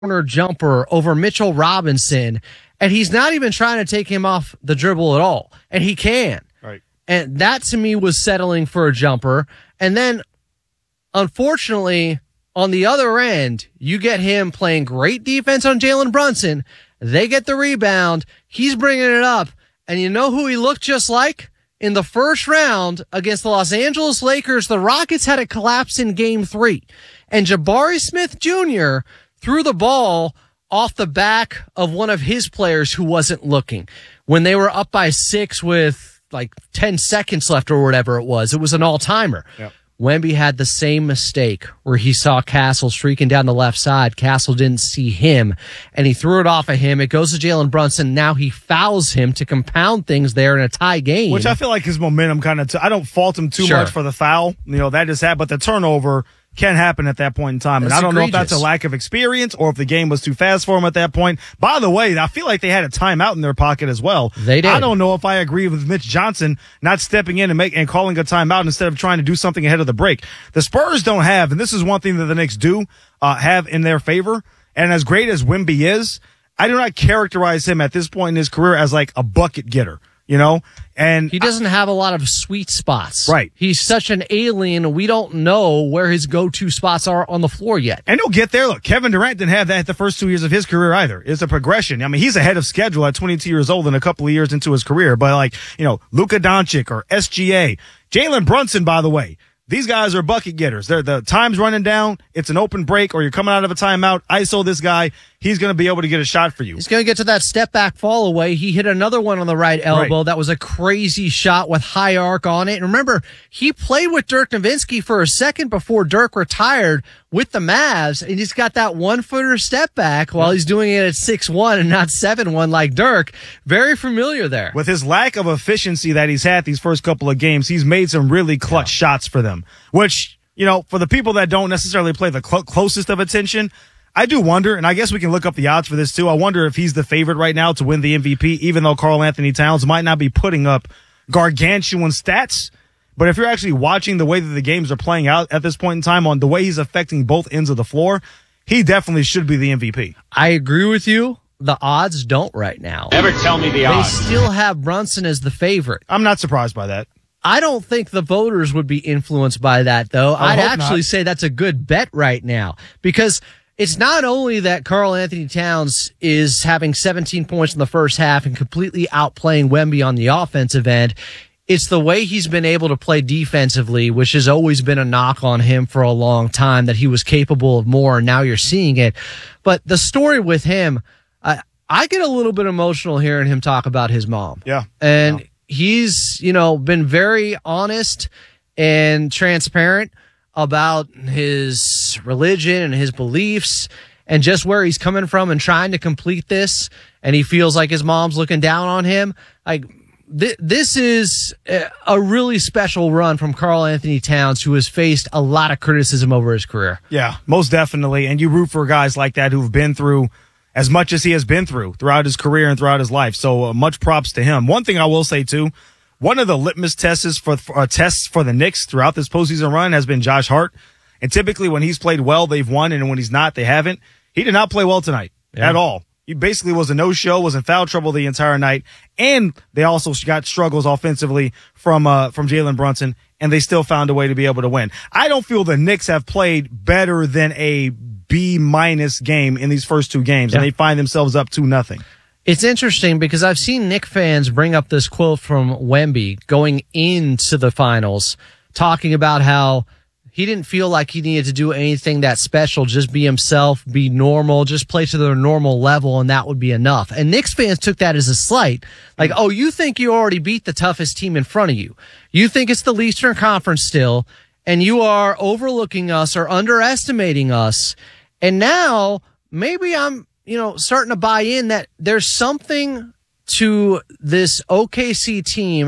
corner jumper over Mitchell Robinson, and he's not even trying to take him off the dribble at all, and he can. Right. And that, to me, was settling for a jumper. And then, unfortunately, on the other end, you get him playing great defense on Jalen Brunson. They get the rebound. He's bringing it up. And you know who he looked just like? In the first round against the Los Angeles Lakers, the Rockets had a collapse in Game 3. And Jabari Smith Jr. threw the ball off the back of one of his players who wasn't looking. When they were up by 6 with like 10 seconds left or whatever it was an all-timer. Yep. Wemby had the same mistake where he saw Castle streaking down the left side. Castle didn't see him, and he threw it off of him. It goes to Jalen Brunson. Now he fouls him to compound things there in a tie game. Which I feel like his momentum kind of I don't fault him too much for the foul. That just happened, but the turnover can happen at that point in time. And I don't know if that's a lack of experience or if the game was too fast for him at that point. By the way, I feel like they had a timeout in their pocket as well. They did. I don't know if I agree with Mitch Johnson not stepping in and calling a timeout instead of trying to do something ahead of the break. The Spurs don't have, and this is one thing that the Knicks do have in their favor, and as great as Wemby is, I do not characterize him at this point in his career as like a bucket getter. And he doesn't have a lot of sweet spots. Right. He's such an alien. We don't know where his go-to spots are on the floor yet. And he'll get there. Look, Kevin Durant didn't have that the first 2 years of his career either. It's a progression. I mean, he's ahead of schedule at 22 years old and a couple of years into his career. But Luka Doncic or SGA, Jalen Brunson, by the way, these guys are bucket getters. The time's running down. It's an open break or you're coming out of a timeout. ISO this guy. He's going to be able to get a shot for you. He's going to get to that step back fall away. He hit another one on the right elbow. Right. That was a crazy shot with high arc on it. And remember, he played with Dirk Nowitzki for a second before Dirk retired with the Mavs. And he's got that 1-footer step back while he's doing it at 6'1" and not 7'1" like Dirk. Very familiar there. With his lack of efficiency that he's had these first couple of games, he's made some really clutch shots for them, which, for the people that don't necessarily play the closest of attention, I do wonder, and I guess we can look up the odds for this too. I wonder if he's the favorite right now to win the MVP, even though Karl Anthony Towns might not be putting up gargantuan stats. But if you're actually watching the way that the games are playing out at this point in time on the way he's affecting both ends of the floor, he definitely should be the MVP. I agree with you. The odds don't right now. Never tell me the odds. They still have Brunson as the favorite. I'm not surprised by that. I don't think the voters would be influenced by that, though. I'd actually say that's a good bet right now because it's not only that Karl Anthony Towns is having 17 points in the first half and completely outplaying Wemby on the offensive end. It's the way he's been able to play defensively, which has always been a knock on him for a long time, that he was capable of more, and now you're seeing it. But the story with him, I get a little bit emotional hearing him talk about his mom. Yeah. And he's, been very honest and transparent about his religion and his beliefs and just where he's coming from and trying to complete this. And he feels like his mom's looking down on him. Like, this is a really special run from Karl Anthony Towns, who has faced a lot of criticism over his career. Yeah, most definitely. And you root for guys like that who've been through as much as he has been through throughout his career and throughout his life. So much props to him. One thing I will say, too, one of the litmus tests for the Knicks throughout this postseason run has been Josh Hart. And typically when he's played well, they've won. And when he's not, they haven't. He did not play well tonight at all. He basically was a no-show, was in foul trouble the entire night. And they also got struggles offensively from Jalen Brunson. And they still found a way to be able to win. I don't feel the Knicks have played better than a B- game in these first two games. And they find themselves up 2-0. It's interesting because I've seen Knicks fans bring up this quote from Wemby going into the finals, talking about how he didn't feel like he needed to do anything that special, just be himself, be normal, just play to their normal level, and that would be enough. And Knicks fans took that as a slight. Like, oh, you think you already beat the toughest team in front of you. You think it's the Eastern Conference still, and you are overlooking us or underestimating us. And now maybe I'm starting to buy in that there's something to this OKC team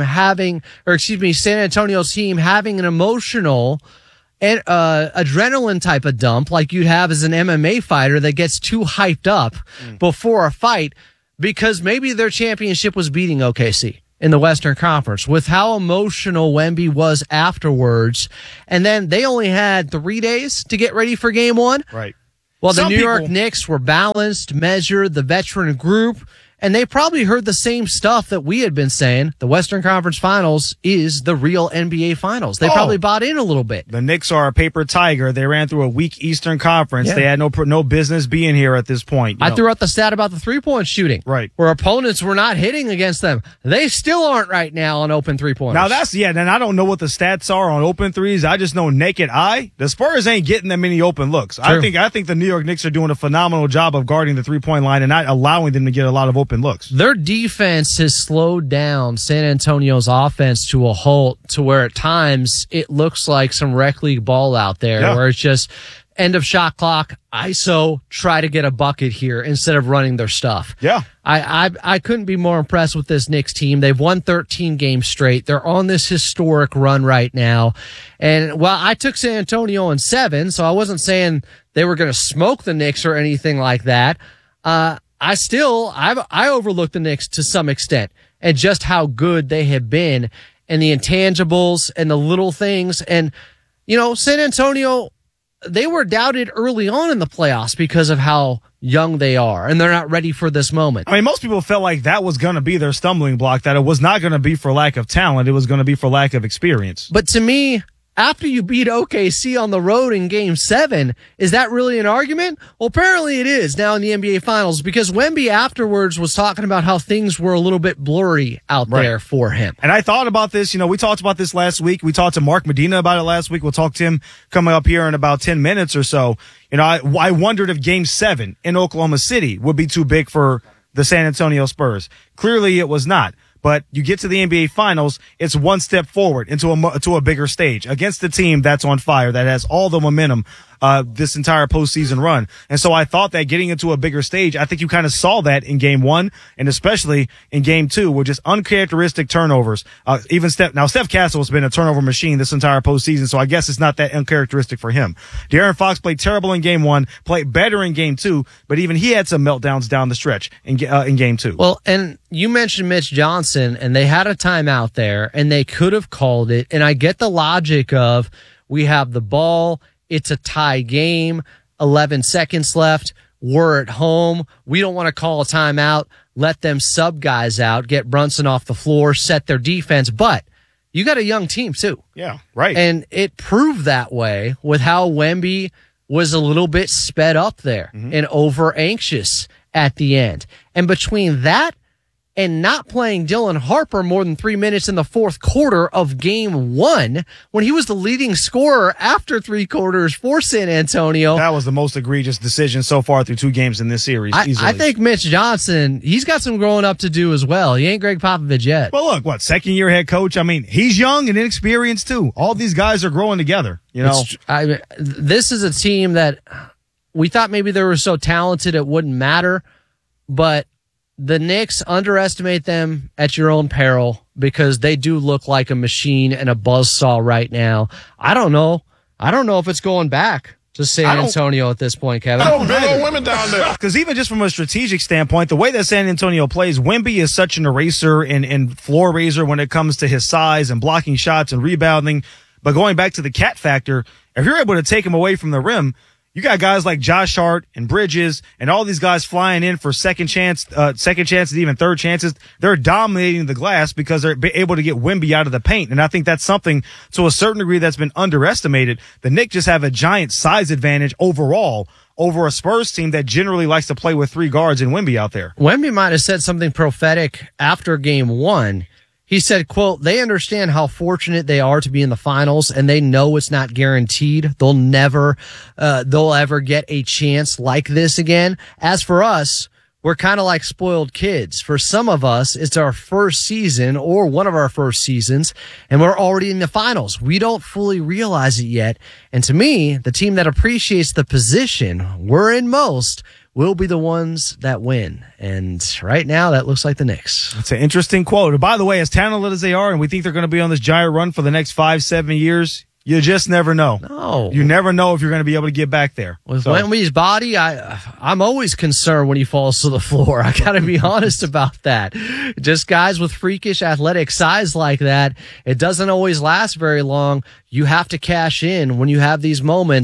San Antonio team having an emotional and adrenaline type of dump like you'd have as an MMA fighter that gets too hyped up before a fight, because maybe their championship was beating OKC in the Western Conference with how emotional Wemby was afterwards. And then they only had 3 days to get ready for game one. Right. Well, the New York Knicks were balanced, measured, the veteran group, and they probably heard the same stuff that we had been saying. The Western Conference Finals is the real NBA Finals. They probably bought in a little bit. The Knicks are a paper tiger. They ran through a weak Eastern Conference. Yeah. They had no business being here at this point. I threw out the stat about the three-point shooting. Right. Where opponents were not hitting against them. They still aren't right now on open three-pointers. Now then I don't know what the stats are on open threes. I just know naked eye. The Spurs ain't getting that many open looks. True. I think the New York Knicks are doing a phenomenal job of guarding the three-point line and not allowing them to get a lot of open looks. Their defense has slowed down San Antonio's offense to a halt, to where at times it looks like some rec league ball out there where it's just end of shot clock, ISO, try to get a bucket here instead of running their stuff. Yeah. I couldn't be more impressed with this Knicks team. They've won 13 games straight. They're on this historic run right now. And while I took San Antonio in 7, so I wasn't saying they were going to smoke the Knicks or anything like that. I overlooked the Knicks to some extent and just how good they have been and the intangibles and the little things. And, San Antonio, they were doubted early on in the playoffs because of how young they are and they're not ready for this moment. I mean, most people felt like that was going to be their stumbling block, that it was not going to be for lack of talent. It was going to be for lack of experience. But to me, after you beat OKC on the road in Game 7, is that really an argument? Well, apparently it is now in the NBA Finals, because Wemby afterwards was talking about how things were a little bit blurry out there for him. And I thought about this. We talked about this last week. We talked to Mark Medina about it last week. We'll talk to him coming up here in about 10 minutes or so. I wondered if Game 7 in Oklahoma City would be too big for the San Antonio Spurs. Clearly it was not. But you get to the NBA Finals, it's one step forward into a bigger stage against the team that's on fire, that has all the momentum this entire postseason run. And so I thought that getting into a bigger stage, I think you kind of saw that in Game 1 and especially in Game 2 with just uncharacteristic turnovers. Steph Castle has been a turnover machine this entire postseason, so I guess it's not that uncharacteristic for him. De'Aaron Fox played terrible in Game 1, played better in Game 2, but even he had some meltdowns down the stretch in Game 2. Well, and you mentioned Mitch Johnson, and they had a timeout there, and they could have called it. And I get the logic of we have the ball, it's a tie game, 11 seconds left, we're at home, we don't want to call a timeout, let them sub guys out, get Brunson off the floor, set their defense. But you got a young team too. Yeah, right. And it proved that way with how Wemby was a little bit sped up there and over anxious at the end. And between that and not playing Dylan Harper more than 3 minutes in the fourth quarter of Game 1, when he was the leading scorer after 3 quarters for San Antonio. That was the most egregious decision so far through 2 games in this series. I think Mitch Johnson, he's got some growing up to do as well. He ain't Greg Popovich yet. Well, look, second-year head coach? I mean, he's young and inexperienced, too. All these guys are growing together, This is a team that we thought maybe they were so talented it wouldn't matter, but the Knicks, underestimate them at your own peril because they do look like a machine and a buzzsaw right now. I don't know if it's going back to San Antonio at this point, Kevin. I don't big old women down there. Because even just from a strategic standpoint, the way that San Antonio plays, Wemby is such an eraser and floor raiser when it comes to his size and blocking shots and rebounding. But going back to the cat factor, if you're able to take him away from the rim, you got guys like Josh Hart and Bridges and all these guys flying in for second chances, even third chances. They're dominating the glass because they're able to get Wemby out of the paint. And I think that's something to a certain degree that's been underestimated. The Knicks just have a giant size advantage overall over a Spurs team that generally likes to play with 3 guards and Wemby out there. Wemby might have said something prophetic after Game 1. He said, quote, they understand how fortunate they are to be in the finals, and they know it's not guaranteed. They'll ever get a chance like this again. As for us, we're kind of like spoiled kids. For some of us, it's our first season or one of our first seasons, and we're already in the finals. We don't fully realize it yet. And to me, the team that appreciates the position we're in most will be the ones that win. And right now, that looks like the Knicks. It's an interesting quote. And by the way, as talented as they are, and we think they're going to be on this giant run for the next 5-7 years, you just never know. No. You never know if you're going to be able to get back there. With Wemby's body, I'm always concerned when he falls to the floor. I got to be honest about that. Just guys with freakish athletic size like that, it doesn't always last very long. You have to cash in when you have these moments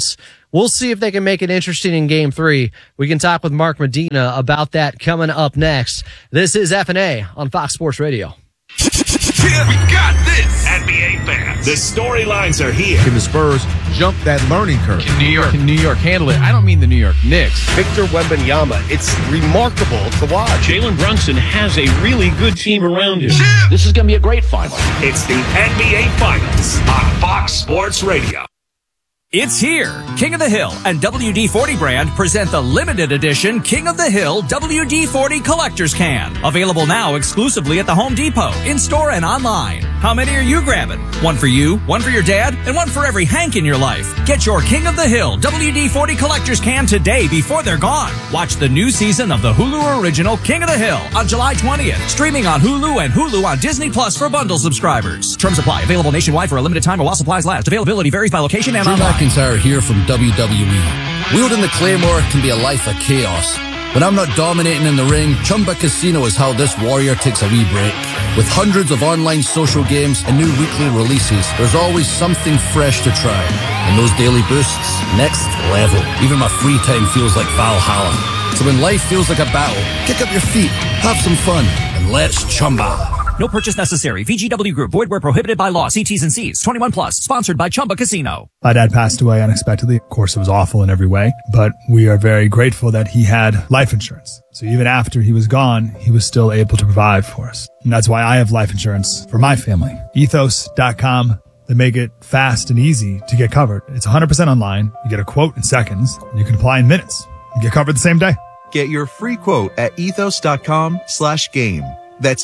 We'll see if they can make it interesting in Game 3. We can talk with Mark Medina about that coming up next. This is F&A on Fox Sports Radio. Yeah, we got this. NBA fans, the storylines are here. Can the Spurs jump that learning curve? Can New York handle it? I don't mean the New York Knicks. Victor Wembanyama, it's remarkable to watch. Jalen Brunson has a really good team around him. Yeah. This is going to be a great final. It's the NBA Finals on Fox Sports Radio. It's here. King of the Hill and WD-40 brand present the limited edition King of the Hill WD-40 Collector's Can. Available now exclusively at the Home Depot, in-store and online. How many are you grabbing? One for you, one for your dad, and one for every Hank in your life. Get your King of the Hill WD-40 Collector's Can today before they're gone. Watch the new season of the Hulu original King of the Hill on July 20th. Streaming on Hulu and Hulu on Disney Plus for bundle subscribers. Terms apply. Available nationwide for a limited time or while supplies last. Availability varies by location and online. McIntyre here from WWE. Wielding the Claymore can be a life of chaos. When I'm not dominating in the ring, Chumba Casino is how this warrior takes a wee break. With hundreds of online social games and new weekly releases, there's always something fresh to try. And those daily boosts, next level. Even my free time feels like Valhalla. So when life feels like a battle, kick up your feet, have some fun, and let's Chumba. No purchase necessary. VGW Group. Void where prohibited by law. See T's and C's. 21 plus. Sponsored by Chumba Casino. My dad passed away unexpectedly. Of course, it was awful in every way, but we are very grateful that he had life insurance. So even after he was gone, he was still able to provide for us. And that's why I have life insurance for my family. Ethos.com. They make it fast and easy to get covered. It's 100% online. You get a quote in seconds. And you can apply in minutes. You get covered the same day. Get your free quote at ethos.com/game. That's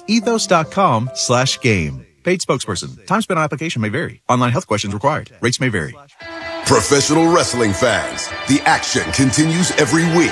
ethos.com/game. Paid spokesperson. Time spent on application may vary. Online health questions required. Rates may vary. Professional wrestling fans, the action continues every week.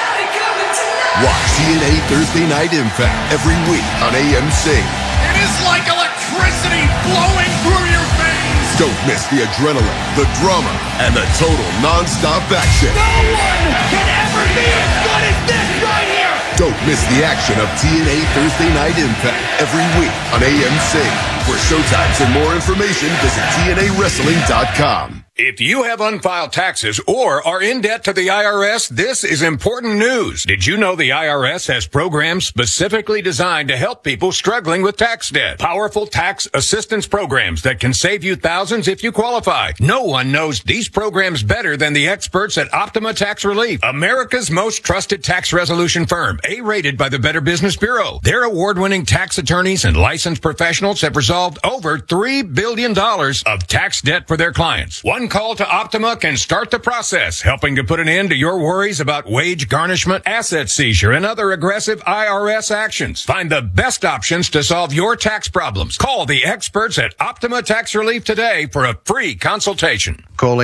Watch TNA Thursday Night Impact every week on AMC. It is like electricity flowing through your veins. Don't miss the adrenaline, the drama, and the total non-stop action. No one can ever be as good as this right here. Don't miss the action of TNA Thursday Night Impact every week on AMC. For showtimes and more information, visit TNAWrestling.com. If you have unfiled taxes or are in debt to the IRS, this is important news. Did you know the IRS has programs specifically designed to help people struggling with tax debt? Powerful tax assistance programs that can save you thousands if you qualify. No one knows these programs better than the experts at Optima Tax Relief, America's most trusted tax resolution firm, A-rated by the Better Business Bureau. Their award-winning tax attorneys and licensed professionals have resolved over $3 billion of tax debt for their clients. One call to Optima can start the process, helping to put an end to your worries about wage garnishment, asset seizure, and other aggressive IRS actions. Find the best options to solve your tax problems. Call the experts at Optima Tax Relief today for a free consultation. Call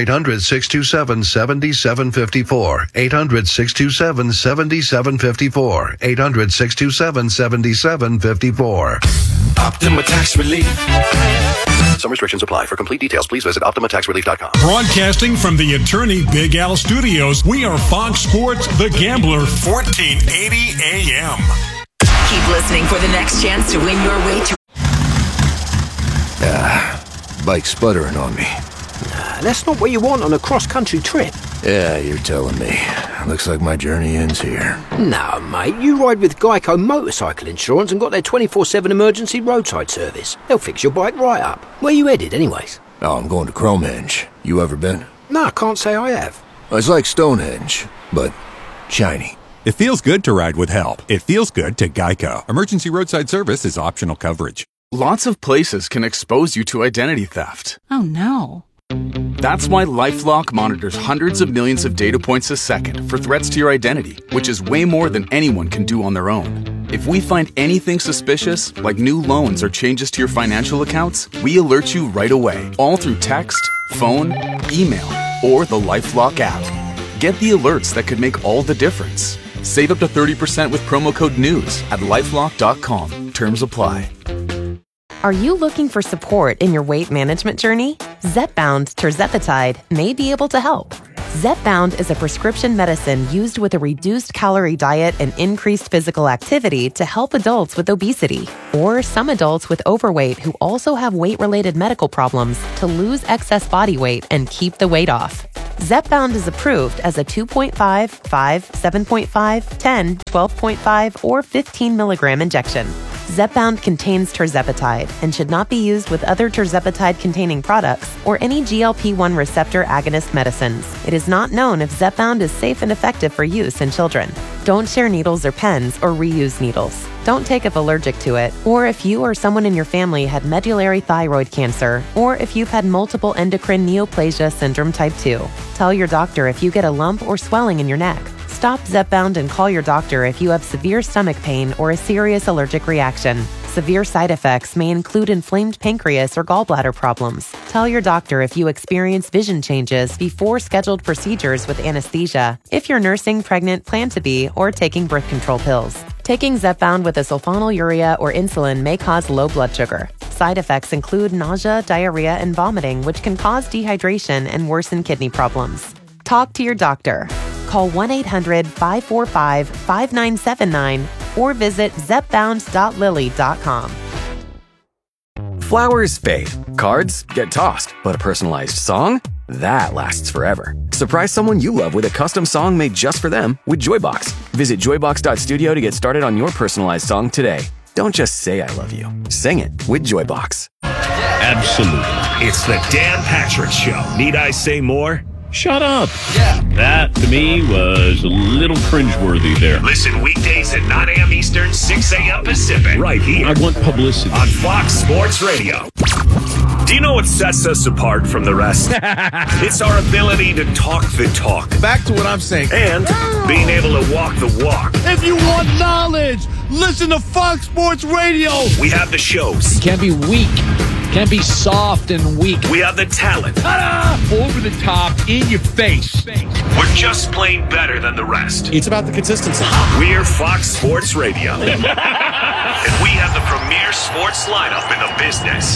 800-627-7754. 800-627-7754. 800-627-7754. Optima Tax Relief. Some restrictions apply. For complete details, please visit OptimaTaxRelief.com. Broadcasting from the Attorney Big Al Studios, we are Fox Sports The Gambler, 1480 AM. Keep listening for the next chance to win your way to... Bike's sputtering on me. That's not what you want on a cross-country trip. Yeah, you're telling me. Looks like my journey ends here. No, mate. You ride with Geico Motorcycle Insurance and got their 24/7 emergency roadside service. They'll fix your bike right up. Where you headed, anyways? Oh, I'm going to Cromehenge. You ever been? No, I can't say I have. It's like Stonehenge, but shiny. It feels good to ride with help. It feels good to Geico. Emergency roadside service is optional coverage. Lots of places can expose you to identity theft. Oh, no. That's why LifeLock monitors hundreds of millions of data points a second for threats to your identity, which is way more than anyone can do on their own. If we find anything suspicious, like new loans or changes to your financial accounts, we alert you right away, all through text, phone, email, or the LifeLock app. Get the alerts that could make all the difference. Save up to 30% with promo code NEWS at LifeLock.com. Terms apply. Are you looking for support in your weight management journey? Zepbound tirzepatide may be able to help. Zepbound is a prescription medicine used with a reduced calorie diet and increased physical activity to help adults with obesity or some adults with overweight who also have weight-related medical problems to lose excess body weight and keep the weight off. Zepbound is approved as a 2.5, 5, 7.5, 10, 12.5, or 15 milligram injection. Zepbound contains tirzepatide and should not be used with other tirzepatide-containing products or any GLP-1 receptor agonist medicines. It is not known if Zepbound is safe and effective for use in children. Don't share needles or pens or reuse needles. Don't take if allergic to it, or if you or someone in your family had medullary thyroid cancer, or if you've had multiple endocrine neoplasia syndrome type 2. Tell your doctor if you get a lump or swelling in your neck. Stop Zepbound and call your doctor if you have severe stomach pain or a serious allergic reaction. Severe side effects may include inflamed pancreas or gallbladder problems. Tell your doctor if you experience vision changes before scheduled procedures with anesthesia, if you're nursing, pregnant, plan to be, or taking birth control pills. Taking Zepbound with a sulfonylurea or insulin may cause low blood sugar. Side effects include nausea, diarrhea, and vomiting, which can cause dehydration and worsen kidney problems. Talk to your doctor. Call 1-800-545-5979 or visit zepbound.lily.com. Flowers fade, cards get tossed, but a personalized song? That lasts forever. Surprise someone you love with a custom song made just for them with Joybox. Visit joybox.studio to get started on your personalized song today. Don't just say I love you. Sing it with Joybox. Absolutely. It's the Dan Patrick Show. Need I say more? Shut up. Yeah. That, to me, was a little cringeworthy there. Listen weekdays at 9 a.m. Eastern, 6 a.m. Pacific. Right here. I want publicity. On Fox Sports Radio. Do you know what sets us apart from the rest? It's our ability to talk the talk. Back to what I'm saying. And being able to walk the walk. If you want knowledge, listen to Fox Sports Radio. We have the shows. You can't be weak. Can't be soft and weak. We have the talent. Ta-da! Over the top, in your face. We're just plain better than the rest. It's about the consistency. We're Fox Sports Radio. And we have the premier sports lineup in the business.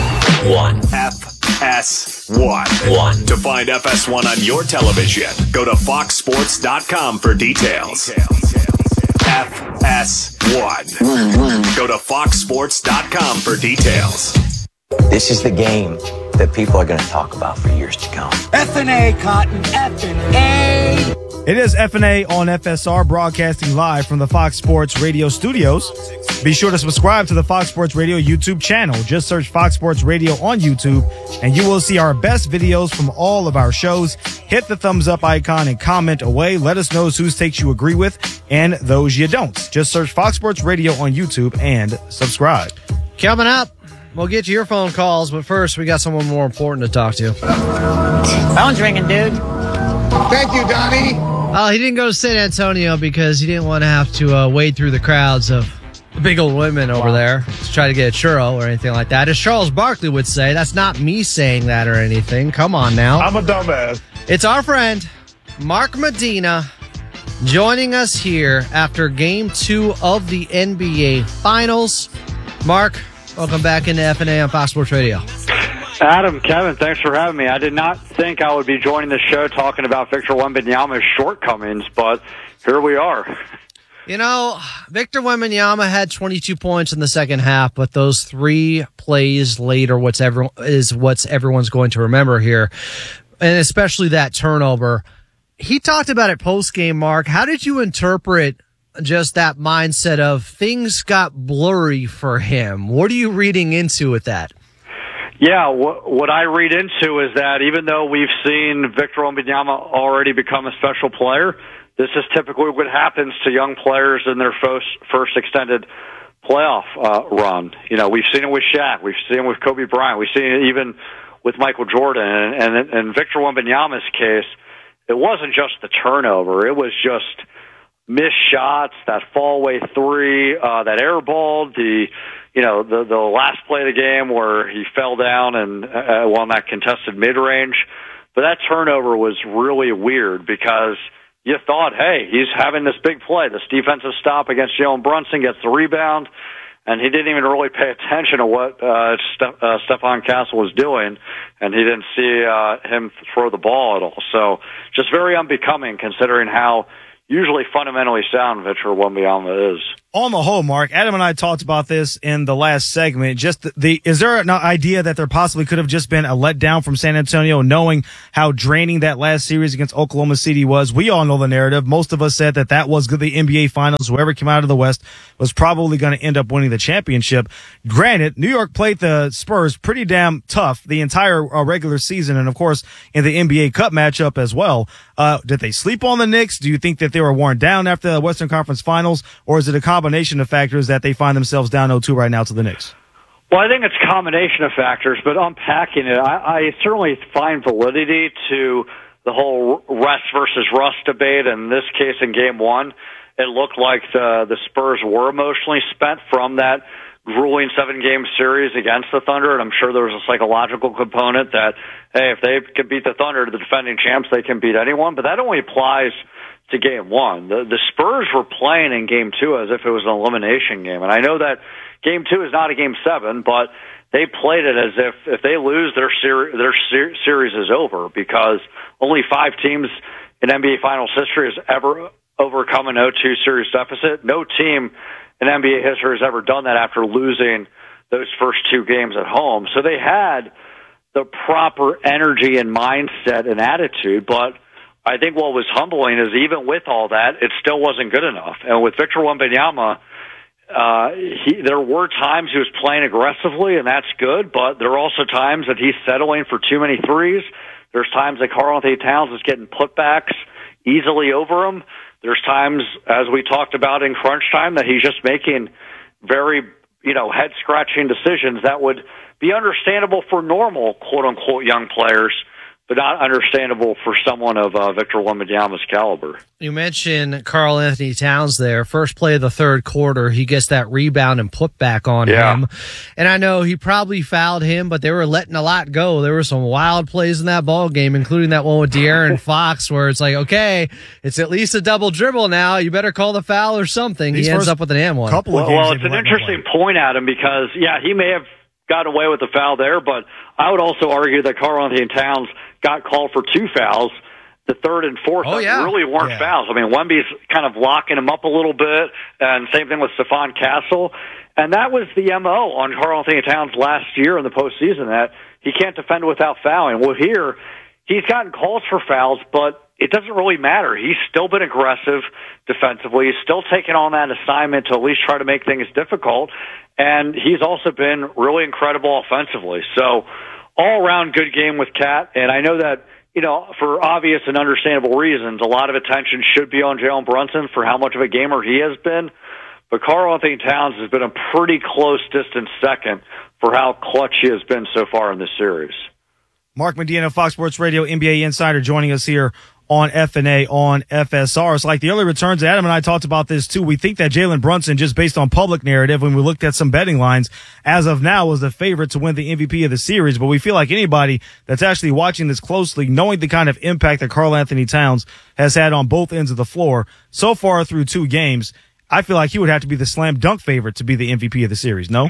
FS1. To find FS1 on your television, go to foxsports.com for details. FS1. Go to foxsports.com for details. This is the game that people are going to talk about for years to come. F&A, Cotton, F&A. It is F&A on FSR, broadcasting live from the Fox Sports Radio studios. Be sure to subscribe to the Fox Sports Radio YouTube channel. Just search Fox Sports Radio on YouTube, and you will see our best videos from all of our shows. Hit the thumbs up icon and comment away. Let us know whose takes you agree with and those you don't. Just search Fox Sports Radio on YouTube and subscribe. Coming up, we'll get to your phone calls, but first we got someone more important to talk to. Phone's ringing, dude. Thank you, Donnie. He didn't go to San Antonio because he didn't want to have to wade through the crowds of the big old women over there to try to get a churro or anything like that. As Charles Barkley would say, that's not me saying that or anything. Come on now. I'm a dumbass. It's our friend, Mark Medina, joining us here after Game 2 of the NBA Finals. Mark, welcome back into F&A on Fox Sports Radio. Adam, Kevin, thanks for having me. I did not think I would be joining the show talking about Victor Wembanyama's shortcomings, but here we are. You know, Victor Wembanyama had 22 points in the second half, but those 3 plays later is what's everyone's going to remember here, and especially that turnover. He talked about it post-game, Mark. How did you interpret just that mindset of things got blurry for him? What are you reading into with that? Yeah, what I read into is that even though we've seen Victor Wembanyama already become a special player, this is typically what happens to young players in their first extended playoff run. You know, we've seen it with Shaq, we've seen it with Kobe Bryant, we've seen it even with Michael Jordan, and in Victor Wembanyama's case, it wasn't just the turnover, it was just missed shots, that fallaway 3, that air ball, the last play of the game where he fell down and won that contested mid-range. But that turnover was really weird because you thought, hey, he's having this big play. This defensive stop against Jalen Brunson, gets the rebound, and he didn't even really pay attention to what Stephon Castle was doing, and he didn't see him throw the ball at all. So just very unbecoming considering how usually fundamentally sound Victor Wembanyama is. On the whole, Mark, Adam and I talked about this in the last segment. Just is there an idea that there possibly could have just been a letdown from San Antonio, knowing how draining that last series against Oklahoma City was? We all know the narrative. Most of us said that was the NBA Finals. Whoever came out of the West was probably going to end up winning the championship. Granted, New York played the Spurs pretty damn tough the entire regular season, and of course in the NBA Cup matchup as well. Did they sleep on the Knicks? Do you think that they were worn down after the Western Conference Finals, or is it a combination of factors that they find themselves down 0-2 right now to the Knicks? Well, I think it's a combination of factors, but unpacking it, I certainly find validity to the whole rest versus rust debate. In this case, in Game 1, it looked like the Spurs were emotionally spent from that grueling 7-game series against the Thunder, and I'm sure there was a psychological component that, hey, if they can beat the Thunder, the defending champs, they can beat anyone, but that only applies to Game 1. The Spurs were playing in Game 2 as if it was an elimination game, and I know that Game 2 is not a Game 7, but they played it as if they lose, their series is over, because only 5 teams in NBA Finals history has ever overcome an 0-2 series deficit. No team in NBA history has ever done that after losing those first 2 games at home. So they had the proper energy and mindset and attitude, but I think what was humbling is even with all that, it still wasn't good enough. And with Victor Wembanyama, there were times he was playing aggressively, and that's good, but there are also times that he's settling for too many threes. There's times that Karl-Anthony Towns is getting putbacks easily over him. There's times, as we talked about in crunch time, that he's just making very, head-scratching decisions that would be understandable for normal, quote-unquote, young players, but not understandable for someone of Victor Wembanyama's caliber. You mentioned Karl-Anthony Towns there. First play of the third quarter, he gets that rebound and put back on him. And I know he probably fouled him, but they were letting a lot go. There were some wild plays in that ball game, including that one with De'Aaron Fox, where it's like, okay, it's at least a double dribble now. You better call the foul or something. He ends up with an and one. Well, it's an interesting point, Adam, because, he may have got away with the foul there, but I would also argue that Karl-Anthony Towns got called for 2 fouls. The third and fourth really weren't fouls. I mean, Wemby's kind of locking him up a little bit, and same thing with Stephon Castle. And that was the MO on Karl-Anthony Towns last year in the postseason, that he can't defend without fouling. Well, here, he's gotten calls for fouls, but it doesn't really matter. He's still been aggressive defensively. He's still taken on that assignment to at least try to make things difficult. And he's also been really incredible offensively. So all-around good game with Cat. And I know that, for obvious and understandable reasons, a lot of attention should be on Jalen Brunson for how much of a gamer he has been. But Karl-Anthony Towns has been a pretty close distance second for how clutch he has been so far in this series. Mark Medina, Fox Sports Radio NBA Insider, joining us here on FNA on FSR. It's like the early returns. Adam and I talked about this too. We think that Jalen Brunson, just based on public narrative, when we looked at some betting lines, as of now was the favorite to win the MVP of the series. But we feel like anybody that's actually watching this closely, knowing the kind of impact that Karl-Anthony Towns has had on both ends of the floor so far through 2 games, I feel like he would have to be the slam dunk favorite to be the MVP of the series. No?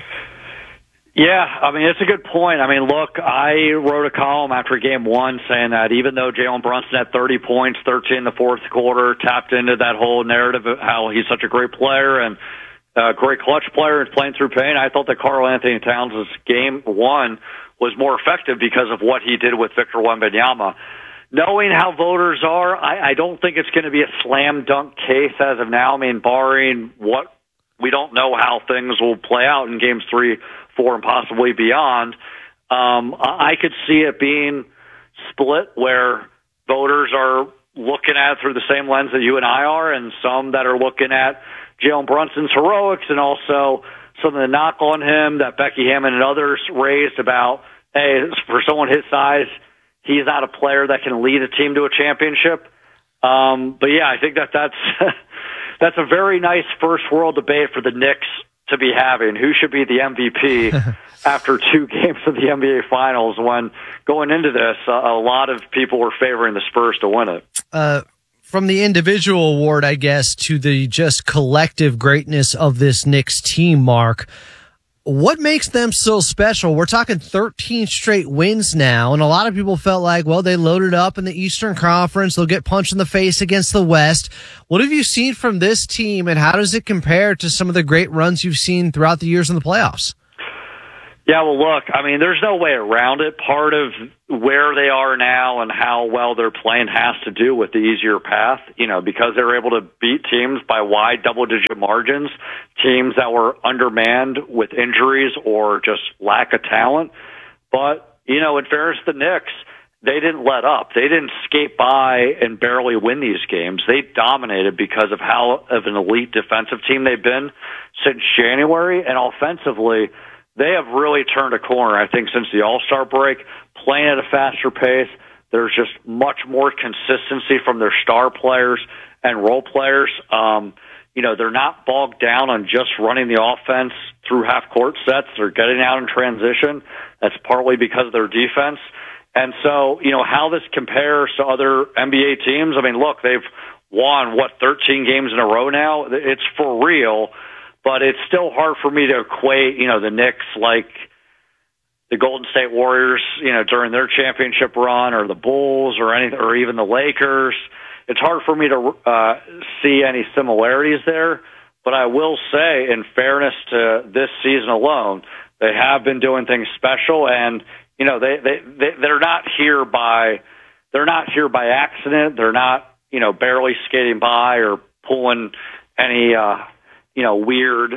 Yeah, I mean, it's a good point. I mean, look, I wrote a column after Game 1 saying that even though Jalen Brunson had 30 points, 13 in the fourth quarter, tapped into that whole narrative of how he's such a great player and a great clutch player and playing through pain, I thought that Karl-Anthony Towns' Game 1 was more effective because of what he did with Victor Wembanyama. Knowing how voters are, I don't think it's going to be a slam dunk case as of now. I mean, barring what we don't know how things will play out in Games 3, 4, and possibly beyond. I could see it being split where voters are looking at it through the same lens that you and I are, and some that are looking at Jalen Brunson's heroics and also some of the knock on him that Becky Hammond and others raised about, hey, for someone his size, he's not a player that can lead a team to a championship. But yeah, I think that's a very nice first world debate for the Knicks to be having. Who should be the MVP after 2 games of the NBA Finals, when going into this, a lot of people were favoring the Spurs to win it. From the individual award, I guess, to the just collective greatness of this Knicks team, Mark, What makes them so special? We're talking 13 straight wins now, and a lot of people felt like, well, they loaded up in the Eastern Conference. They'll get punched in the face against the West. What have you seen from this team, and how does it compare to some of the great runs you've seen throughout the years in the playoffs? Yeah, well, look, I mean, there's no way around it. Part of where they are now and how well they're playing has to do with the easier path, because they're able to beat teams by wide double-digit margins, teams that were undermanned with injuries or just lack of talent. But, in fairness to the Knicks, they didn't let up. They didn't skate by and barely win these games. They dominated because of how of an elite defensive team they've been since January, and offensively, they have really turned a corner, I think, since the All-Star break, playing at a faster pace. There's just much more consistency from their star players and role players. They're not bogged down on just running the offense through half-court sets. They're getting out in transition. That's partly because of their defense. And so, how this compares to other NBA teams, I mean, look, they've won, 13 games in a row now? It's for real. But it's still hard for me to equate, the Knicks like the Golden State Warriors, during their championship run, or the Bulls, or even the Lakers. It's hard for me to see any similarities there. But I will say, in fairness to this season alone, they have been doing things special, and they're not here by accident. They're not barely skating by or pulling any weird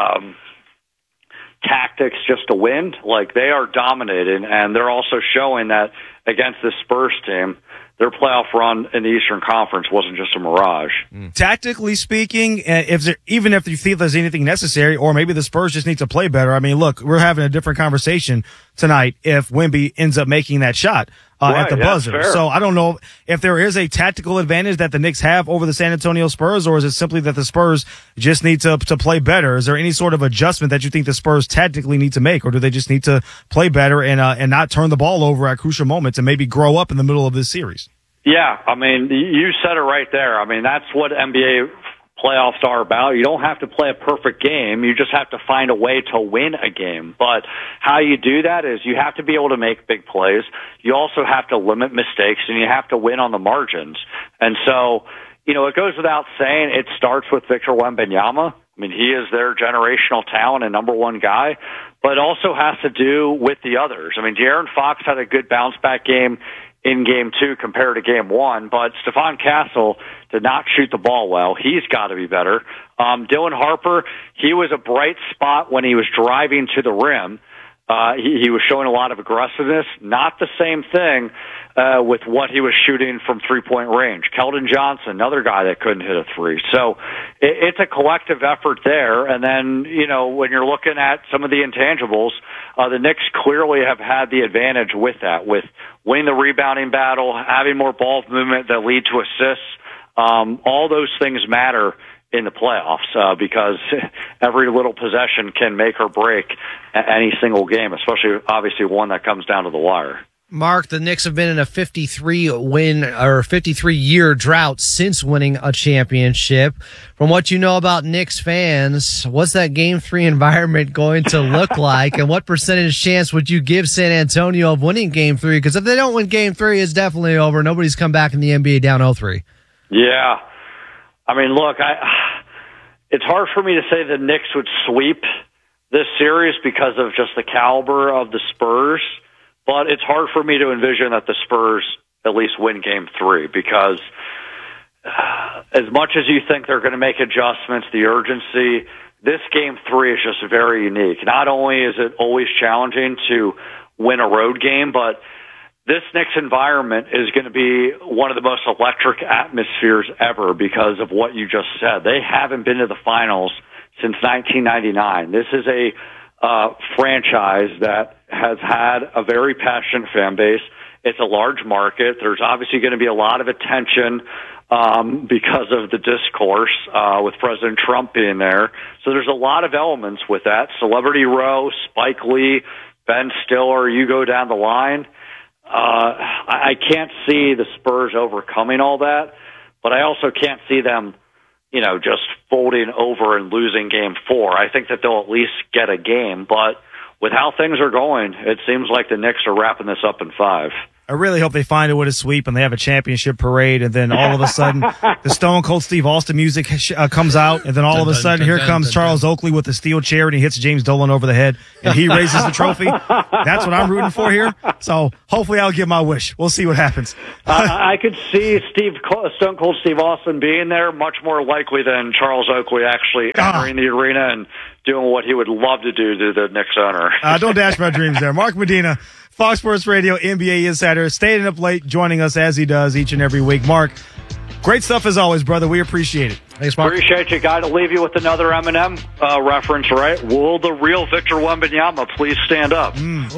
tactics just to win. Like, they are dominating, and they're also showing that against the Spurs team, their playoff run in the Eastern Conference wasn't just a mirage. Tactically speaking, even if you feel there's anything necessary, or maybe the Spurs just need to play better. I mean, look, we're having a different conversation tonight if Wemby ends up making that shot at the buzzer. So I don't know if there is a tactical advantage that the Knicks have over the San Antonio Spurs, or is it simply that the Spurs just need to play better? Is there any sort of adjustment that you think the Spurs tactically need to make, or do they just need to play better and not turn the ball over at crucial moments and maybe grow up in the middle of this series? Yeah, I mean, you said it right there. I mean, that's what NBA playoffs are about. You don't have to play a perfect game. You just have to find a way to win a game. But how you do that is you have to be able to make big plays. You also have to limit mistakes, and you have to win on the margins. And so, it goes without saying, it starts with Victor Wembanyama. I mean, he is their generational talent and number one guy, but it also has to do with the others. I mean, De'Aaron Fox had a good bounce-back game in Game 2 compared to Game 1, but Stephon Castle did not shoot the ball well. He's got to be better. Dylan Harper, he was a bright spot when he was driving to the rim. He was showing a lot of aggressiveness. Not the same thing with what he was shooting from three-point range. Keldon Johnson, another guy that couldn't hit a three. So it's a collective effort there. And then, when you're looking at some of the intangibles, the Knicks clearly have had the advantage with that, with winning the rebounding battle, having more ball movement that lead to assists. All those things matter in the playoffs because every little possession can make or break any single game, especially obviously one that comes down to the wire. Mark, the Knicks have been in a 53-year drought since winning a championship. From what you know about Knicks fans, what's that Game 3 environment going to look like, and what percentage chance would you give San Antonio of winning Game 3? Because if they don't win Game 3, it's definitely over. Nobody's come back in the NBA down 0-3. Yeah. I mean, look, it's hard for me to say the Knicks would sweep this series because of just the caliber of the Spurs. But it's hard for me to envision that the Spurs at least win Game 3 because as much as you think they're going to make adjustments, the urgency, this Game 3 is just very unique. Not only is it always challenging to win a road game, but this Knicks environment is going to be one of the most electric atmospheres ever because of what you just said. They haven't been to the finals since 1999. This is a franchise that has had a very passionate fan base. It's a large market. There's obviously going to be a lot of attention because of the discourse with President Trump being there. So there's a lot of elements with that. Celebrity Row, Spike Lee, Ben Stiller, you go down the line. I can't see the Spurs overcoming all that, but I also can't see them just folding over and losing game 4. I think that they'll at least get a game, but with how things are going, it seems like the Knicks are wrapping this up in 5. I really hope they find it with a sweep and they have a championship parade, and then all of a sudden the Stone Cold Steve Austin music comes out, and then all of a sudden here comes Charles Oakley with a steel chair and he hits James Dolan over the head and he raises the trophy. That's what I'm rooting for here. So hopefully I'll get my wish. We'll see what happens. I could see Stone Cold Steve Austin being there much more likely than Charles Oakley actually entering the arena and doing what he would love to do to the Knicks owner. Don't dash my dreams there. Mark Medina, Fox Sports Radio NBA Insider, staying up late, joining us as he does each and every week. Mark, great stuff as always, brother. We appreciate it. Thanks, Mark. Appreciate you. Got to leave you with another Eminem reference, right? Will the real Victor Wembanyama please stand up?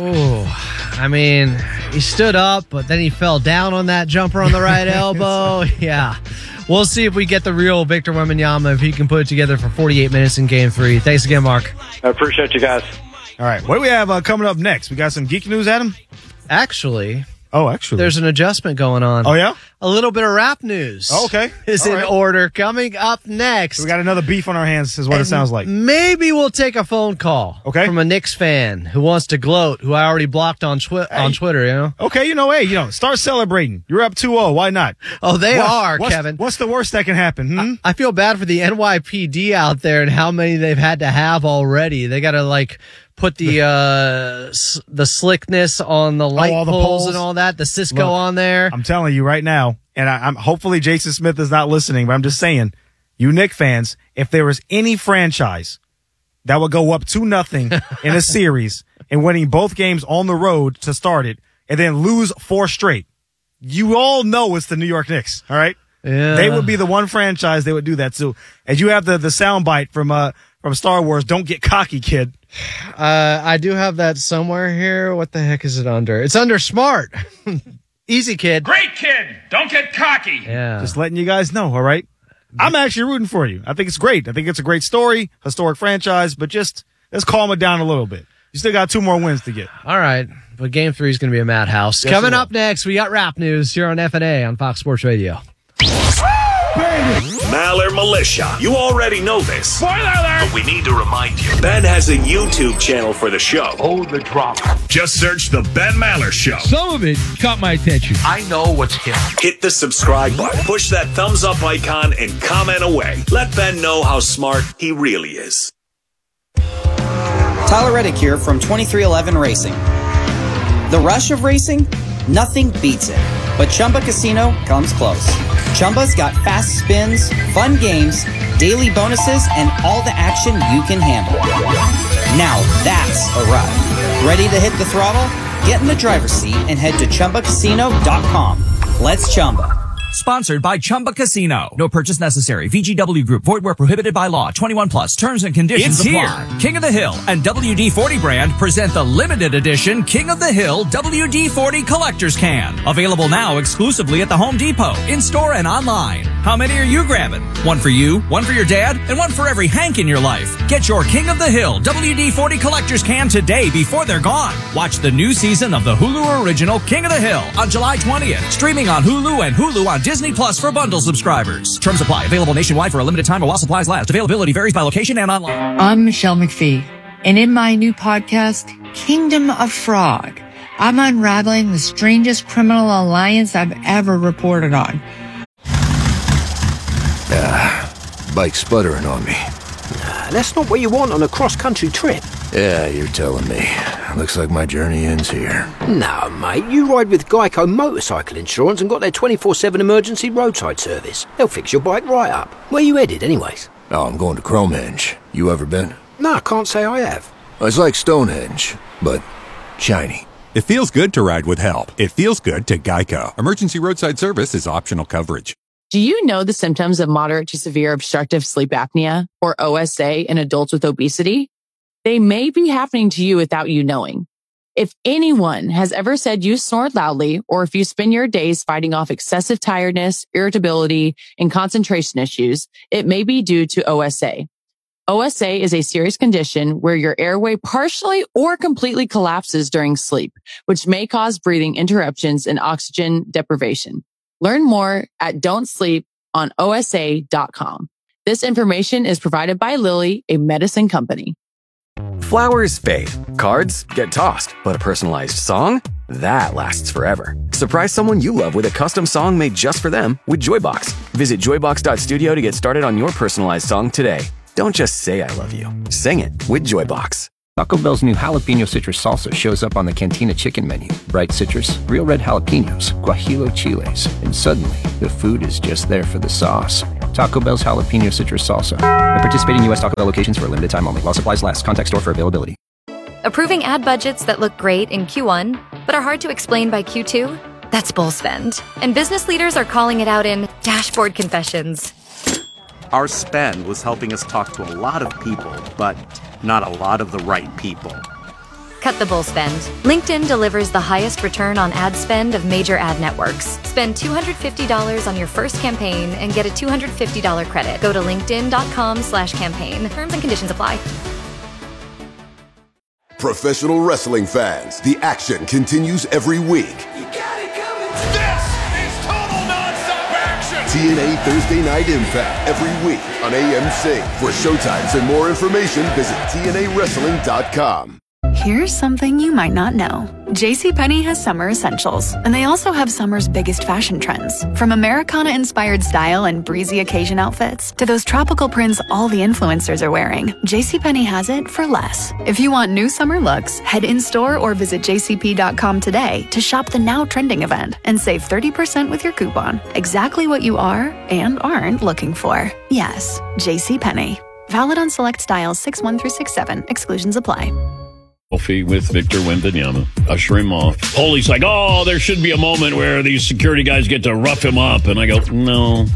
I mean, he stood up, but then he fell down on that jumper on the right elbow. Yeah. We'll see if we get the real Victor Wembanyama, if he can put it together for 48 minutes in Game 3. Thanks again, Mark. I appreciate you guys. All right. What do we have coming up next? We got some geek news, Adam? Actually, there's an adjustment going on. Oh, yeah? A little bit of rap news. Okay. Is in order. Coming up next. We got another beef on our hands, is what it sounds like. Maybe we'll take a phone call from a Knicks fan who wants to gloat, who I already blocked on Twitter, Okay, start celebrating. You're up 2-0. Why not? Oh, they are, Kevin. What's the worst that can happen? I feel bad for the NYPD out there and how many they've had to have already. They got to, put the slickness on the light all the poles poles and all that, the Cisco on there. I'm telling you right now, and I'm hopefully Jason Smith is not listening, but I'm just saying, you Knicks fans, if there was any franchise that would go up 2-0 in a series and winning both games on the road to start it and then lose 4 straight, you all know it's the New York Knicks, all right? Yeah. They would be the one franchise they would do that to. As you have the soundbite from Star Wars, don't get cocky, kid. I do have that somewhere here. What the heck is it under? It's under smart. Easy, kid. Great kid. Don't get cocky. Yeah. Just letting you guys know, all right? I'm actually rooting for you. I think it's great. I think it's a great story, historic franchise, but just let's calm it down a little bit. You still got 2 more wins to get. All right. But Game 3 is going to be a madhouse. Yes, Coming up next, we got rap news here on FNA on Fox Sports Radio. Maller Militia. You already know this. Spoiler alert! But we need to remind you. Ben has a YouTube channel for the show. Hold the drop. Just search The Ben Maller Show. Some of it caught my attention. I know what's hip. Hit the subscribe button, push that thumbs up icon, and comment away. Let Ben know how smart he really is. Tyler Reddick here from 2311 Racing. The rush of racing? Nothing beats it. But Chumba Casino comes close. Chumba's got fast spins, fun games, daily bonuses, and all the action you can handle. Now that's a ride. Ready to hit the throttle? Get in the driver's seat and head to ChumbaCasino.com. Let's Chumba. Sponsored by Chumba Casino. No purchase necessary. VGW Group. Void where prohibited by law. 21 plus. Terms and conditions apply. Here. King of the Hill and WD-40 brand present the limited edition King of the Hill WD-40 Collector's Can. Available now exclusively at the Home Depot, in-store and online. How many are you grabbing? One for you, one for your dad, and one for every Hank in your life. Get your King of the Hill WD-40 Collector's Can today before they're gone. Watch the new season of the Hulu original King of the Hill on July 20th. Streaming on Hulu and Hulu on Disney Plus for bundle subscribers. Terms apply. Available nationwide for a limited time or while supplies last. Availability varies by location and online. I'm Michelle McPhee, and in my new podcast, Kingdom of Fraud, I'm unraveling the strangest criminal alliance I've ever reported on. Bike sputtering on me. Nah, that's not what you want on a cross-country trip. Yeah, you're telling me. Looks like my journey ends here. No, mate, you ride with Geico Motorcycle Insurance and got their 24/7 emergency roadside service. They'll fix your bike right up. Where you headed, anyways? Oh, I'm going to Cromenge. You ever been? No, I can't say I have. It's like Stonehenge, but shiny. It feels good to ride with help. It feels good to Geico. Emergency roadside service is optional coverage. Do you know the symptoms of moderate to severe obstructive sleep apnea, or OSA, in adults with obesity? They may be happening to you without you knowing. If anyone has ever said you snore loudly, or if you spend your days fighting off excessive tiredness, irritability, and concentration issues, it may be due to OSA. OSA is a serious condition where your airway partially or completely collapses during sleep, which may cause breathing interruptions and oxygen deprivation. Learn more at don'tsleeponosa.com. This information is provided by Lilly, a medicine company. Flowers fade, cards get tossed, but a personalized song? That lasts forever. Surprise someone you love with a custom song made just for them with Joybox. Visit joybox.studio to get started on your personalized song today. Don't just say I love you. Sing it with Joybox. Taco Bell's new jalapeno citrus salsa shows up on the Cantina chicken menu. Bright citrus, real red jalapenos, guajillo chiles, and suddenly the food is just there for the sauce. Taco Bell's jalapeno citrus salsa. At participating U.S. Taco Bell locations for a limited time only. While supplies last. Contact store for availability. Approving ad budgets that look great in Q1, but are hard to explain by Q2? That's bull spend. And business leaders are calling it out in dashboard confessions. Our spend was helping us talk to a lot of people, but not a lot of the right people. Cut the bull spend. LinkedIn delivers the highest return on ad spend of major ad networks. Spend $250 on your first campaign and get a $250 credit. Go to linkedin.com/campaign. Terms and conditions apply. Professional wrestling fans, the action continues every week. TNA Thursday Night Impact every week on AMC. For showtimes and more information, visit TNAWrestling.com. Here's something you might not know. JCPenney has summer essentials, and they also have summer's biggest fashion trends. From Americana-inspired style and breezy occasion outfits to those tropical prints all the influencers are wearing, JCPenney has it for less. If you want new summer looks, head in-store or visit jcp.com today to shop the now trending event and save 30% with your coupon. Exactly what you are and aren't looking for. Yes, JCPenney. Valid on select styles 6-1 through 6-7. Exclusions apply. With Victor Wembanyama, usher him off. Holy's like, oh, there should be a moment where these security guys get to rough him up. And I go, no.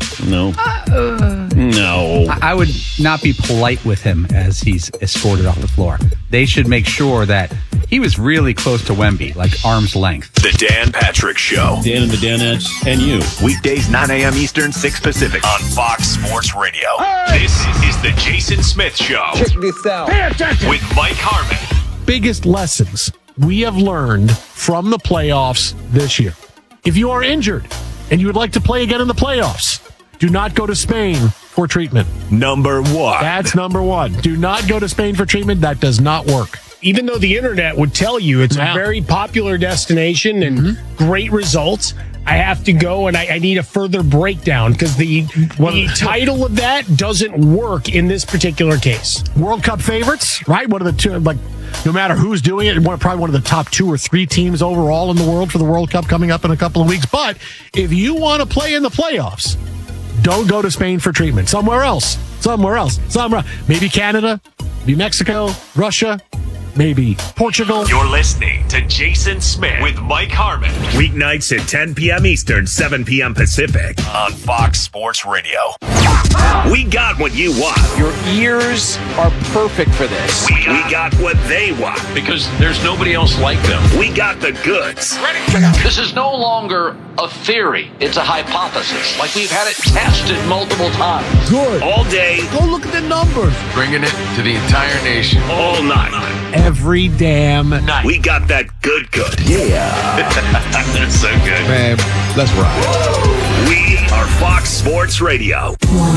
I would not be polite with him as he's escorted off the floor. They should make sure that he was really close to Wemby, like arm's length. The Dan Patrick Show. Dan and the Danettes and you. Weekdays, 9 a.m. Eastern, 6 Pacific. On Fox Sports Radio. Hey! This is the Jason Smith Show. Check this out. Pay attention. With Mike Harmon. Biggest lessons we have learned from the playoffs this year. If you are injured and you would like to play again in the playoffs, do not go to Spain for treatment. Number one. That's number one. Do not go to Spain for treatment. That does not work. Even though the internet would tell you it's a very popular destination and great results, I have to go and I need a further breakdown because the title of that doesn't work in this particular case. World Cup favorites, right? One of the two, like, no matter who's doing it, probably one of the top 2 or 3 teams overall in the world for the World Cup coming up in a couple of weeks. But if you want to play in the playoffs, don't go to Spain for treatment. Somewhere else. Maybe Canada, maybe Mexico, Russia, maybe Portugal. You're listening to Jason Smith with Mike Harmon. Weeknights at 10 p.m. Eastern, 7 p.m. Pacific on Fox Sports Radio. We got what you want. Your ears are perfect for this. We got what they want. Because there's nobody else like them. We got the goods. Ready? This is no longer a theory. It's a hypothesis. Like we've had it tested multiple times. Good. All day. Go look at the numbers. Bringing it to the entire nation. All night. Every damn night. We got that good. Yeah. That's so good. Man, let's ride. We are Fox Sports Radio.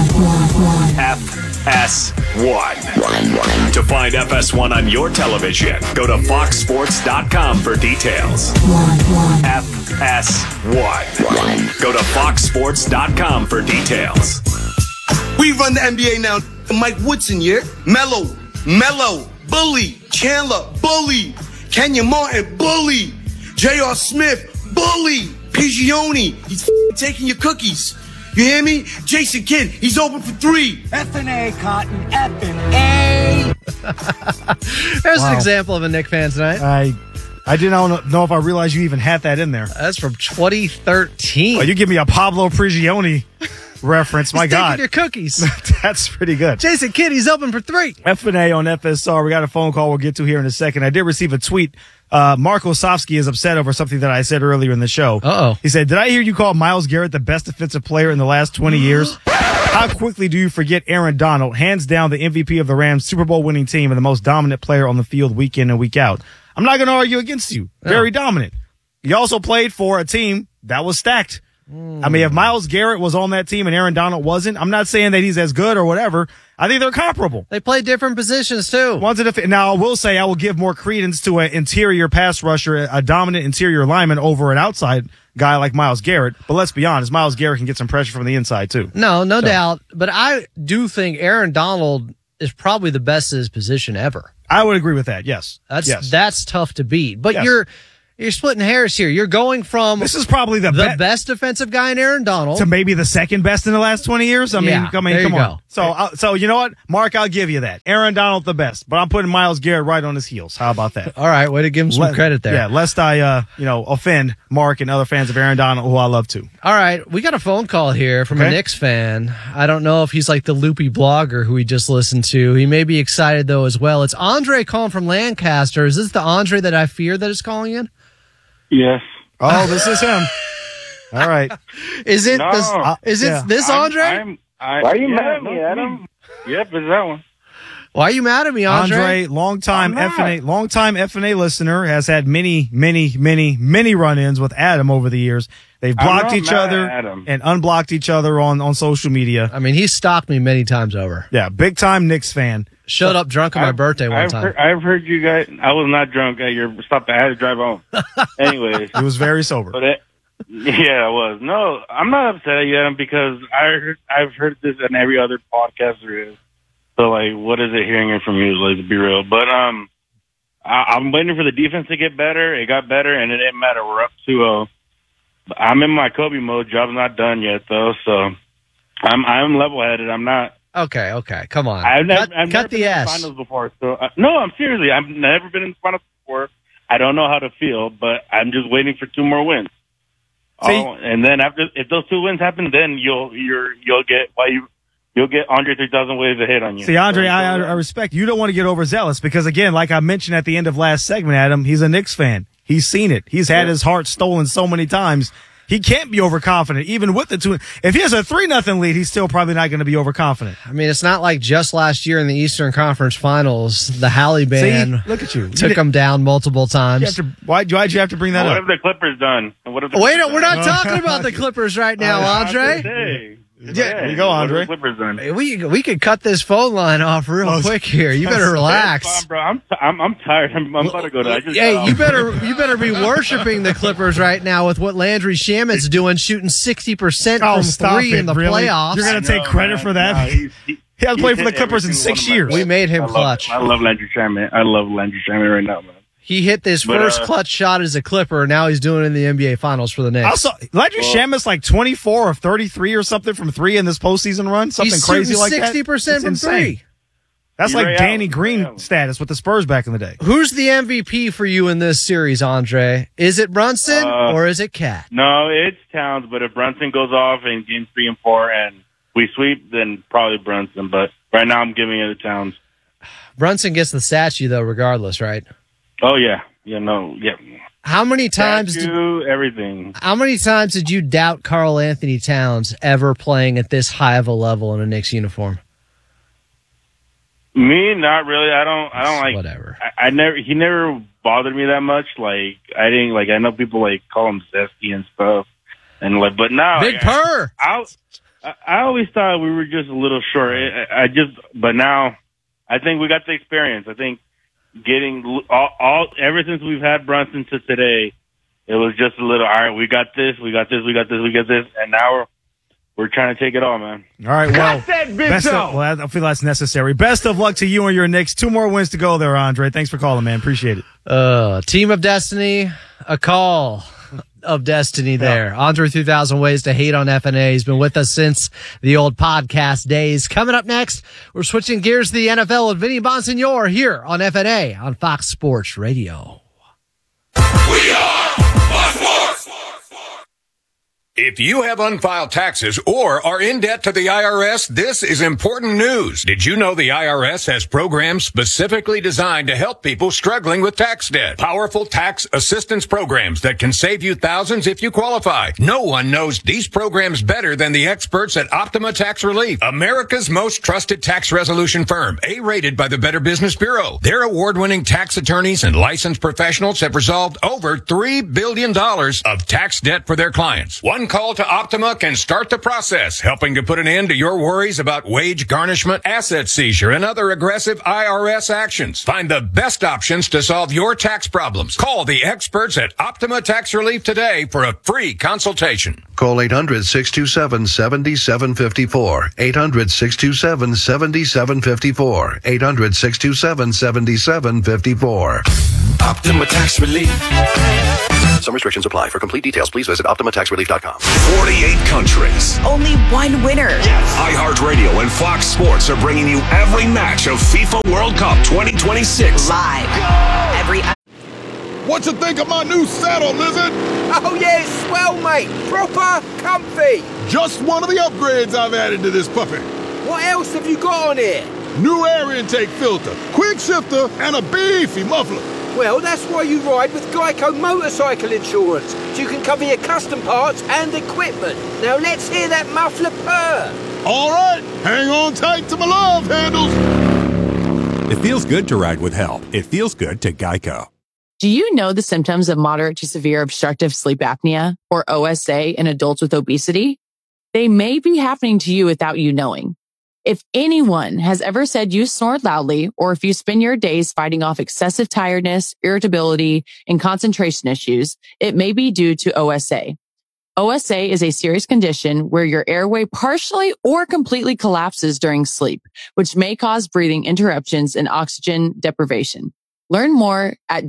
FS1. To find FS1 on your television, go to foxsports.com for details. FS1. Go to foxsports.com for details. We run the NBA now. Mike Woodson, yeah? Mello, Bully, Chandler, Bully, Kenya Martin, Bully, J.R. Smith, Bully, Pigioni, he's taking your cookies. You hear me? Jason Kidd, he's open for 3. F&A, Cotton, F&A. There's an example of a Knick fan tonight. I did not know if I realized you even had that in there. That's from 2013. Oh, you give me a Pablo Prigioni reference. My God. Your cookies. That's pretty good. Jason Kidd, he's open for 3. F&A on FSR. We got a phone call we'll get to here in a second. I did receive a tweet. Mark Osofsky is upset over something that I said earlier in the show. Uh-oh. He said, did I hear you call Myles Garrett the best defensive player in the last 20 years? How quickly do you forget Aaron Donald, hands down the MVP of the Rams Super Bowl winning team and the most dominant player on the field week in and week out? I'm not going to argue against you. Very dominant. He also played for a team that was stacked. I mean, if Myles Garrett was on that team and Aaron Donald wasn't, I'm not saying that he's as good or whatever. I think they're comparable. They play different positions too. Now, I will say I will give more credence to an interior pass rusher, a dominant interior lineman over an outside guy like Myles Garrett. But let's be honest, Myles Garrett can get some pressure from the inside too. No doubt. But I do think Aaron Donald is probably the best at his position ever. I would agree with that. Yes. That's tough to beat. But Yes. You're splitting hairs here. You're going from this is probably the best defensive guy in Aaron Donald to maybe the second best in the last 20 years. I mean, come on. So you know what, Mark? I'll give you that. Aaron Donald the best, but I'm putting Myles Garrett right on his heels. How about that? All right, way to give him some credit there. Yeah, lest I offend Mark and other fans of Aaron Donald, who I love too. All right, we got a phone call here from a Knicks fan. I don't know if he's like the loopy blogger who we just listened to. He may be excited though as well. It's Andre calling from Lancaster. Is this the Andre that I fear that is calling in? Yes. Oh, this is him. All right. Is it No. this Andre? Why are you mad at me, Adam? Yep, it's that one. Why are you mad at me, Andre? Longtime FNA listener, has had many run-ins with Adam over the years. They've blocked each other and unblocked each other on social media. I mean, he's stalked me many times over. Yeah, big-time Knicks fan. Showed up drunk on my birthday one time. I've heard you guys. I was not drunk at your stop. I had to drive home. Anyways, he was very sober. But yeah, I was. No, I'm not upset at you, Adam, because I've heard this in every other podcast there is. So like, what is it hearing it from you? Like, to be real, but I'm waiting for the defense to get better. It got better, and it didn't matter. We're up 2-0. I'm in my Kobe mode. Job's not done yet, though. So I'm level-headed. I'm not. Okay. Come on. I've never cut been the in S. the finals before. So no, I'm seriously. I've never been in the finals before. I don't know how to feel, but I'm just waiting for 2 more wins. And then if those 2 wins happen, then you'll get Andre 3000 waves to hit on you. See, Andre, I respect you. Don't want to get overzealous because, again, like I mentioned at the end of last segment, Adam, he's a Knicks fan. He's seen it. He's had his heart stolen so many times. He can't be overconfident, even with the 2. If he has a 3-0 lead, he's still probably not going to be overconfident. I mean, it's not like just last year in the Eastern Conference Finals, the Halle Band look at you. took him down multiple times. Why'd you have to bring that up? What have the Clippers done? We're not talking about the Clippers right now, Andre. Yeah, there you go, Andre. We could cut this phone line off real quick here. You better relax. Fine, bro. I'm tired. I'm about to go to. You better be worshing the Clippers right now with what Landry Shamit's doing, shooting 60% from 3 in the playoffs. You're going to take credit for that? He hasn't played for the Clippers in 6 years. We made him clutch. I love Landry Shamet. I love Landry Shamet right now, man. He hit this first clutch shot as a Clipper. Now he's doing it in the NBA Finals for the Knicks. Also, Landry Shamet's like 24 of 33 or something from 3 in this postseason run. Something crazy like that. 60% from 3. That's like Danny Green status with the Spurs back in the day. Who's the MVP for you in this series, Andre? Is it Brunson or is it Cat? No, it's Towns. But if Brunson goes off in games 3 and 4 and we sweep, then probably Brunson. But right now I'm giving it to Towns. Brunson gets the statue, though, regardless, right? Oh, yeah. Yeah. How many times everything. How many times did you doubt Karl Anthony Towns ever playing at this high of a level in a Knicks uniform? Me, not really. I don't like whatever. He never bothered me that much. Like I didn't I know people like call him zesty and stuff, and like, but now Big Purr. I always thought we were just a little short. But now I think we got the experience. I think getting ever since we've had Brunson to today, it was just a little, all right, we got this, and now we're trying to take it all, man. All right, well, I feel that's necessary. Best of luck to you and your Knicks. 2 more wins to go there, Andre. Thanks for calling, man. Appreciate it. Team of Destiny, a call of destiny there. Andre 3000 Ways to Hate on FNA. He's been with us since the old podcast days. Coming up next, we're switching gears to the NFL with Vinny Bonsignore here on FNA on Fox Sports Radio. We are Fox Sports. If you have unfiled taxes or are in debt to the IRS, this is important news. Did you know the IRS has programs specifically designed to help people struggling with tax debt? Powerful tax assistance programs that can save you thousands if you qualify. No one knows these programs better than the experts at Optima Tax Relief, America's most trusted tax resolution firm, A-rated by the Better Business Bureau. Their award-winning tax attorneys and licensed professionals have resolved over $3 billion of tax debt for their clients. One One call to Optima can start the process, helping to put an end to your worries about wage garnishment, asset seizure, and other aggressive IRS actions. Find the best options to solve your tax problems. Call the experts at Optima Tax Relief today for a free consultation. Call 800-627-7754. 800-627-7754. 800-627-7754. Optima Tax Relief. Some restrictions apply. For complete details, please visit OptimaTaxRelief.com. 48 countries. Only one winner. Yes. iHeartRadio and Fox Sports are bringing you every match of FIFA World Cup 2026. Live. What you think of my new saddle, Lizard? Oh, yeah, it's swell, mate. Proper comfy. Just one of the upgrades I've added to this puppy. What else have you got on here? New air intake filter, quick shifter, and a beefy muffler. Well, that's why you ride with Geico Motorcycle Insurance, so you can cover your custom parts and equipment. Now let's hear that muffler purr. All right, hang on tight to my love handles. It feels good to ride with help. It feels good to Geico. Do you know the symptoms of moderate to severe obstructive sleep apnea, or OSA, in adults with obesity? They may be happening to you without you knowing. If anyone has ever said you snore loudly, or if you spend your days fighting off excessive tiredness, irritability, and concentration issues, it may be due to OSA. OSA is a serious condition where your airway partially or completely collapses during sleep, which may cause breathing interruptions and oxygen deprivation. Learn more at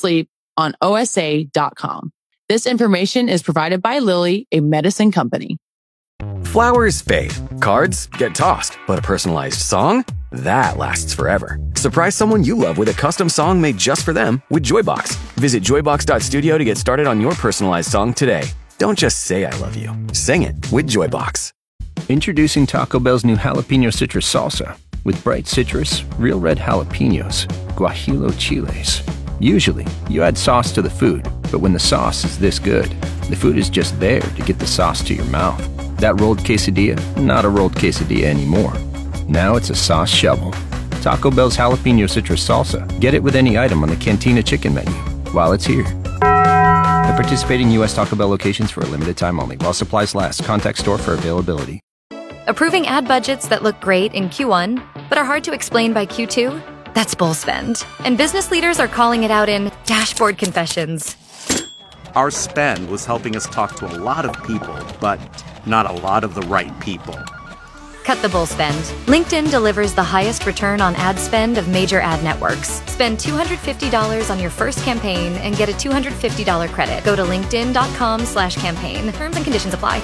don'tsleeponosa.com. This information is provided by Lilly, a medicine company. Flowers fade, cards get tossed, but a personalized song? That lasts forever. Surprise someone you love with a custom song made just for them with Joybox. Visit joybox.studio to get started on your personalized song today. Don't just say I love you. Sing it with Joybox. Introducing Taco Bell's new jalapeno citrus salsa with bright citrus, real red jalapenos, guajillo chiles. Usually, you add sauce to the food, but when the sauce is this good, the food is just there to get the sauce to your mouth. That rolled quesadilla, not a rolled quesadilla anymore. Now it's a sauce shovel. Taco Bell's jalapeno citrus salsa. Get it with any item on the Cantina chicken menu while it's here. At participating U.S. Taco Bell locations for a limited time only. While supplies last. Contact store for availability. Approving ad budgets that look great in Q1, but are hard to explain by Q2? That's bull spend. And business leaders are calling it out in dashboard confessions. Our spend was helping us talk to a lot of people, but not a lot of the right people. Cut the bull spend. LinkedIn delivers the highest return on ad spend of major ad networks. Spend $250 on your first campaign and get a $250 credit. Go to linkedin.com/campaign. Terms and conditions apply.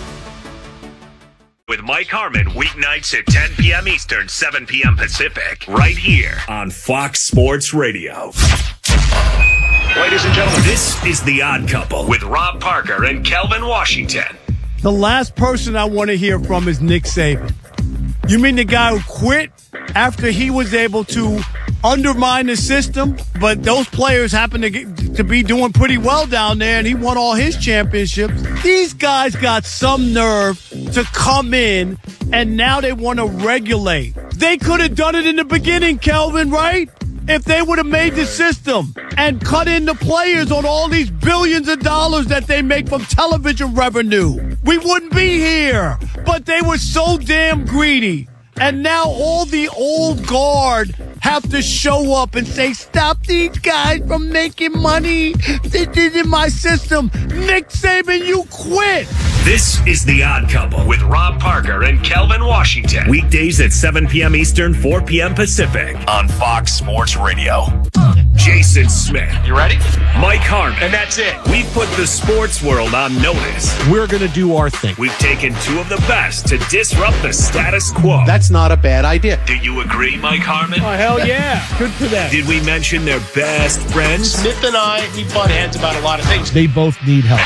With Mike Harmon, weeknights at 10 p.m. Eastern, 7 p.m. Pacific, right here on Fox Sports Radio. Ladies and gentlemen, this is The Odd Couple with Rob Parker and Kelvin Washington. The last person I want to hear from is Nick Saban. You mean the guy who quit after he was able to undermine the system, but those players happen to be doing pretty well down there, and he won all his championships? These guys got some nerve to come in, and now they want to regulate. They could have done it in the beginning, Kelvin, right? If they would have made the system and cut in the players on all these billions of dollars that they make from television revenue, we wouldn't be here. But they were so damn greedy. And now all the old guard have to show up and say, stop these guys from making money. This isn't my system. Nick Saban, you quit. This is The Odd Couple with Rob Parker and Kelvin Washington. Weekdays at 7 p.m. Eastern, 4 p.m. Pacific on Fox Sports Radio. Jason Smith. You ready? Mike Harmon. And that's it. We've put the sports world on notice. We're going to do our thing. We've taken two of the best to disrupt the status quo. That's not a bad idea. Do you agree, Mike Harmon? Oh, hell yeah. Good for them. Did we mention their best friends? Smith and I, we butt heads about a lot of things. They both need help.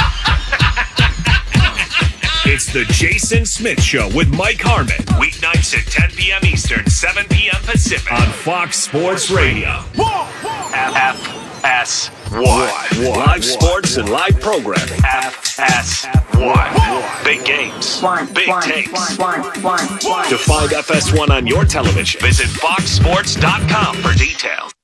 It's the Jason Smith Show with Mike Harmon. Weeknights at 10 p.m. Eastern, 7 p.m. Pacific on Fox Sports Radio. FS1. Live sports and live programming. FS1. Big games. Big takes. To find FS1 on your television, visit foxsports.com for details.